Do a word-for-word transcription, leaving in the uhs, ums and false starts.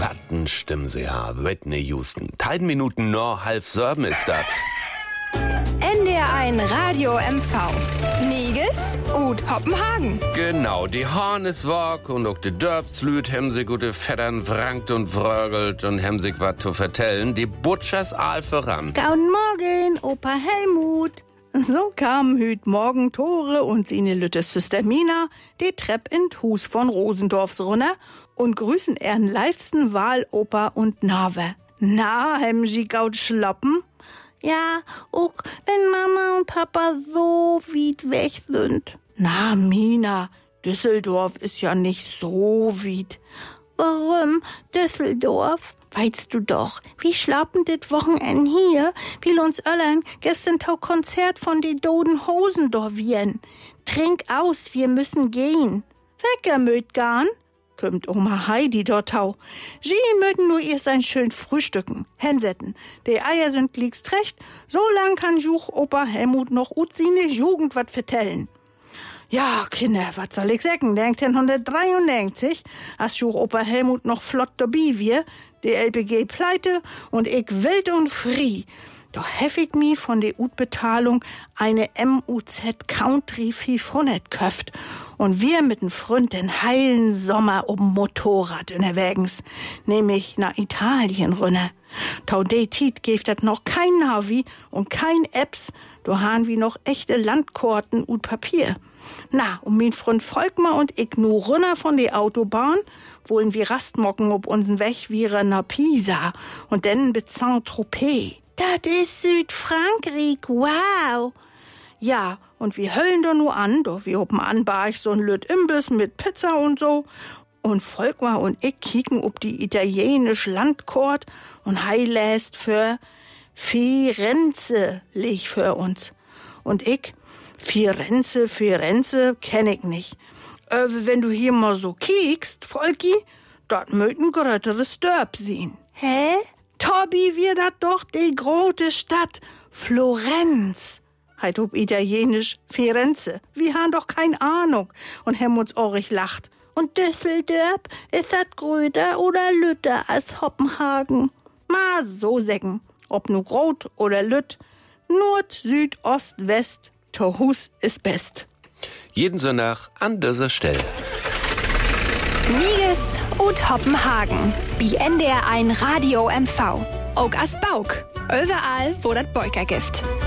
watten Stimme sie ha, Whitney Houston. Teiden Minuten nur halb Sorben ist das. N D R eins Radio M V. Niges und Hoppenhagen. Genau, die Horneswalk und auch die Dörpslüt haben sich gute Fettern wrankt und vrögelt und haben sich was zu vertellen. Die Butchers all voran. Guten Morgen, Opa Helmut. So kamen hüt morgen Tore und sine lütte Süster Mina die Trepp in Hus von Rosendorfs runter und grüßen ihren liebsten Wahlopa und Nave. Na, hem sie gaut schlappen? Ja, auch wenn Mama und Papa so weit weg sind. Na, Mina, Düsseldorf ist ja nicht so weit. Warum Düsseldorf? Weißt du doch, wie schlappen dit Wochenende hier, wie uns Öllern gestern tau Konzert von die Doden Hosen dorvieren. Trink aus, wir müssen gehen. Wecker möt garn, kümmt Oma Heidi dort tau. Sie möten nur erst ein schön frühstücken, hänsetten. Die Eier sind liegst recht, so lang kann Juch Opa Helmut noch ut sine Jugend wat vertellen. Ja, Kinder, was soll ich sagen? neunzehnhundertdreiundneunzig, als Juch Opa Helmut noch flott dabei wir, die L P G pleite und ich wild und free. Doch hef ich mi von der Utbetalung eine M U Z Country fünfhundert köft und wir mit dem Freund den heilen Sommer ob'm Motorrad unterwegs, nämlich nach Italien runter. Tau de Tit geft dat noch kein Navi und kein Apps, do han wie noch echte Landkarten und Papier. Na, und mein Freund Volkmar und ich nur runter von der Autobahn, wollen wir Rastmocken ob unseren Weg wieder nach Pisa und dann bis Saint-Tropez. Das ist Südfrankreich, wow. Ja, und wir höllen da nur an, doch wir hoppen an, bar ich so ein Lüt Imbiss mit Pizza und so. Und Volkmar und ich kicken ob die italienische Landkarte und heiläst für Firenze leg für uns. Und ich, Firenze, Firenze, kenn ich nicht. Äh, wenn du hier mal so kiekst, Volki, dat möt ein gröteres Dörp sehen. Hä? Tobi, wir dat doch die große Stadt Florenz. Heit ob italienisch Firenze. Wir han doch kein Ahnung. Und Helmuts Orich lacht. Und Düsseldorf, ist dat gröder oder lütter als Hoppenhagen? Ma so sägen. Ob nu grot oder lütt. Nord, Süd, Ost, West. Tohus ist best. Jeden Sonntag an dieser Stelle. Niges und Hoppenhagen. Bi N D R eins Radio M V. Auch as Bauk. Überall, wo dat Beuker gibt.